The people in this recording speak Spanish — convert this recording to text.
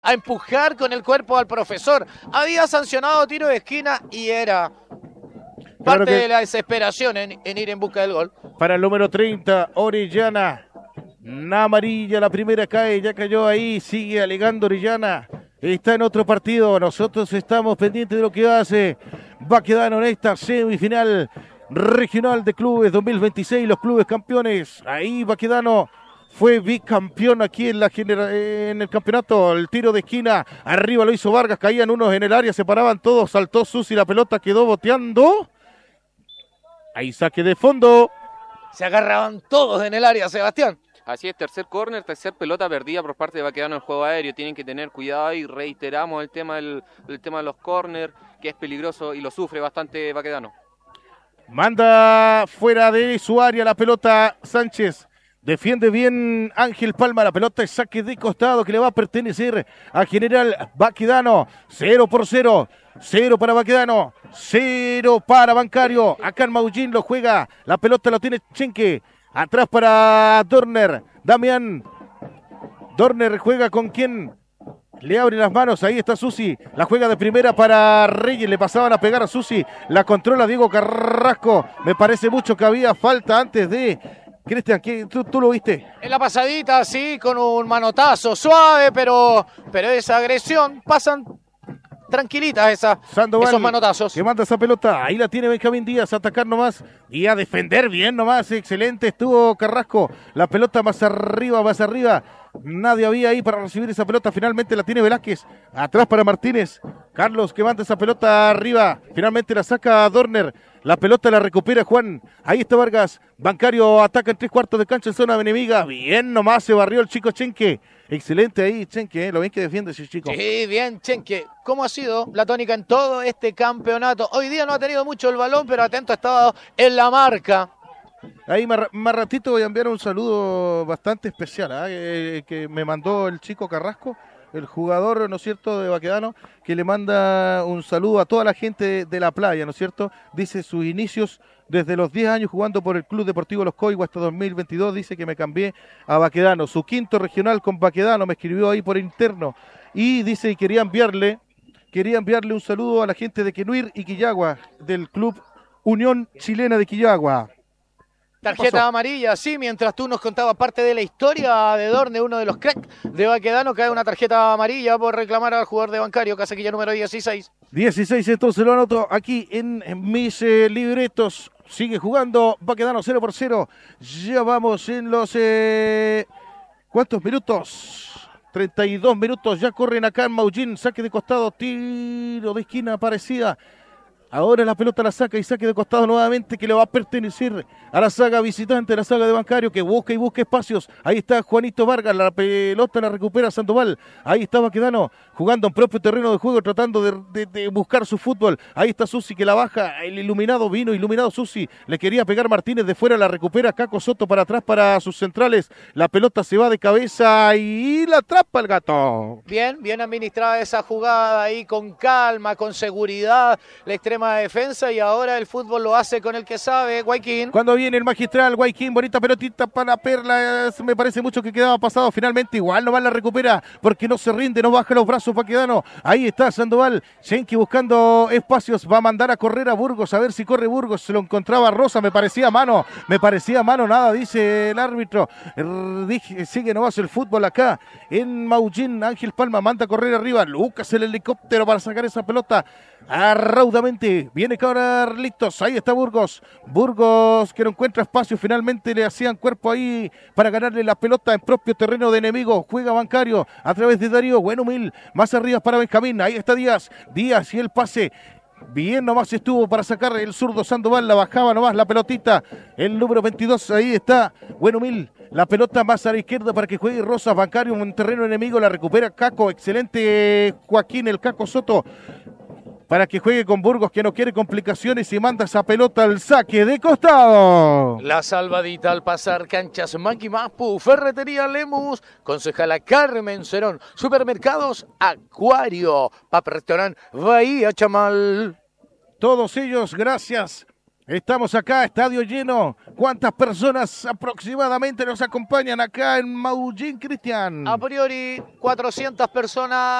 a empujar con el cuerpo al profesor. Había sancionado tiro de esquina y era parte de la desesperación en ir en busca del gol. Para el número 30, Orellana. Una amarilla, la primera cae, ya cayó ahí, sigue alegando Orellana. Está en otro partido, nosotros estamos pendientes de lo que hace Baquedano en esta semifinal regional de clubes 2026, los clubes campeones. Ahí Baquedano fue bicampeón aquí en el campeonato. El tiro de esquina, arriba lo hizo Vargas, caían unos en el área, se paraban todos, saltó Susi, la pelota quedó boteando. Ahí saque de fondo. Se agarraban todos en el área, Sebastián. Así es, tercer córner, tercer pelota perdida por parte de Baquedano en el juego aéreo. Tienen que tener cuidado y reiteramos el tema de los córner, que es peligroso y lo sufre bastante Baquedano. Manda fuera de su área la pelota Sánchez. Defiende bien Ángel Palma, la pelota es saque de costado que le va a pertenecer a General Baquedano. 0-0, 0 para Baquedano, 0 para Bancario. Acá en Maullín lo juega, la pelota la tiene Chenque. Atrás para Dorner, Damián. Dorner juega con quien le abre las manos, ahí está Susi, la juega de primera para Reyes, le pasaban a pegar a Susi, la controla Diego Carrasco, me parece mucho que había falta antes de... Cristian, ¿tú lo viste? En la pasadita, sí, con un manotazo suave, pero esa agresión, pasan tranquilitas esos manotazos. Que manda esa pelota, ahí la tiene Benjamín Díaz, a atacar nomás y a defender bien nomás, excelente estuvo Carrasco, la pelota más arriba, nadie había ahí para recibir esa pelota, finalmente la tiene Velázquez, atrás para Martínez, Carlos que manda esa pelota arriba, finalmente la saca Dorner, la pelota la recupera Juan, ahí está Vargas, Bancario ataca en 3/4 de cancha en zona enemiga, bien nomás se barrió el chico Chenque, excelente ahí Chenque, lo bien que defiende ese chico. Sí, bien Chenque, ¿cómo ha sido la tónica en todo este campeonato? Hoy día no ha tenido mucho el balón, pero atento ha estado en la marca. Ahí más ratito voy a enviar un saludo bastante especial, que me mandó el chico Carrasco, el jugador, ¿no es cierto?, de Baquedano, que le manda un saludo a toda la gente de la playa, ¿no es cierto? Dice sus inicios desde los 10 años jugando por el Club Deportivo Los Coigües hasta 2022, dice que me cambié a Baquedano, su quinto regional con Baquedano, me escribió ahí por interno, y dice que quería enviarle un saludo a la gente de Quenuir y Quillagua, del Club Unión Chilena de Quillagua. Tarjeta amarilla, sí, mientras tú nos contabas parte de la historia de Dorne, uno de los cracks de Baquedano, cae una tarjeta amarilla por reclamar al jugador de Bancario, casaquilla número 16. 16, entonces lo anoto aquí en mis libretos. Sigue jugando Baquedano 0-0. Ya vamos en los... ¿cuántos minutos? 32 minutos, ya corren acá en Maullín, saque de costado, tiro de esquina parecida. Ahora la pelota la saca y saque de costado nuevamente que le va a pertenecer a la saga visitante, a la saga de Bancario que busca y busca espacios. Ahí está Juanito Vargas, la pelota la recupera Sandoval. Ahí está Baquedano jugando en propio terreno de juego tratando de buscar su fútbol. Ahí está Susi que la baja, el iluminado Susi. Le quería pegar Martínez de fuera, la recupera Caco Soto para atrás para sus centrales. La pelota se va de cabeza y la atrapa el gato. Bien administrada esa jugada ahí con calma, con seguridad, la extrema defensa y ahora el fútbol lo hace con el que sabe, Guayquín. Cuando viene el magistral, Guayquín, bonita pelotita para Perla, me parece mucho que quedaba pasado, finalmente igual no va, la recupera, porque no se rinde, no baja los brazos Baquedano, ahí está Sandoval, Schenke buscando espacios, va a mandar a correr a Burgos, a ver si corre Burgos, se lo encontraba Rosa, me parecía mano, nada dice el árbitro, sigue nomás el fútbol acá, en Maullín, Ángel Palma manda a correr arriba, Lucas el helicóptero para sacar esa pelota, raudamente, viene Carlitos, ahí está Burgos que no encuentra espacio, finalmente le hacían cuerpo ahí para ganarle la pelota en propio terreno de enemigo, juega Bancario a través de Darío, bueno Mil, más arriba para Benjamín, ahí está Díaz y el pase, bien nomás estuvo para sacar el zurdo Sandoval, la bajaba nomás la pelotita, el número 22, ahí está, bueno Mil, la pelota más a la izquierda para que juegue Rosas, Bancario en terreno enemigo, la recupera Caco, excelente Joaquín, el Caco Soto, para que juegue con Burgos que no quiere complicaciones y manda esa pelota al saque de costado. La salvadita al pasar canchas Maqui Mapu, Ferretería Lemus, concejala Carmen Cerón, supermercados Acuario, Pap Restaurant Bahía Chamal. Todos ellos, gracias Estamos acá, estadio lleno. ¿Cuántas personas aproximadamente nos acompañan acá en Maullín, Cristian? A priori, 400 personas.